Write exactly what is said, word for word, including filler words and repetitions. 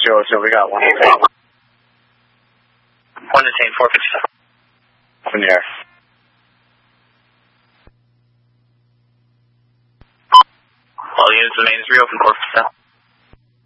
Joe, so we got one detained. One detained, four fifty-seven. Up in the air. All units remains reopened, four fifty-seven.